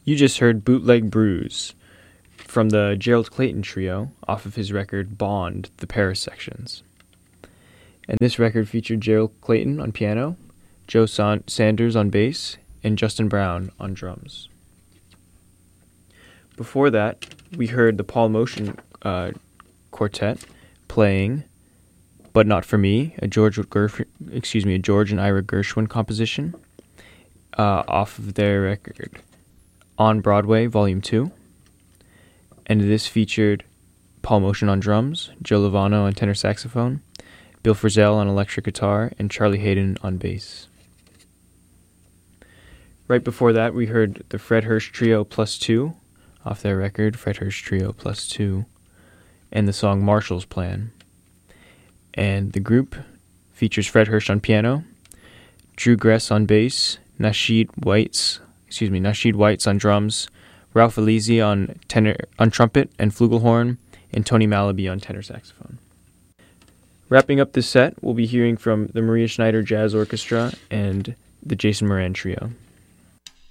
You just heard Bootleg Bruise from the Gerald Clayton Trio off of his record Bond, The Paris Sections. And this record featured Gerald Clayton on piano, Joe Sanders on bass, and Justin Brown on drums. Before that, we heard the Paul Motion Quartet playing But Not For Me, a George and Ira Gershwin composition off of their record On Broadway, Volume 2. And this featured Paul Motion on drums, Joe Lovano on tenor saxophone, Bill Frisell on electric guitar, and Charlie Hayden on bass. Right before that, we heard the Fred Hirsch Trio Plus 2 off their record, Fred Hirsch Trio Plus 2, and the song Marshall's Plan. And the group features Fred Hirsch on piano, Drew Gress on bass, Nasheed Whites on drums, Ralph Alizzi on trumpet and flugelhorn, and Tony Malaby on tenor saxophone. Wrapping up this set, we'll be hearing from the Maria Schneider Jazz Orchestra and the Jason Moran Trio.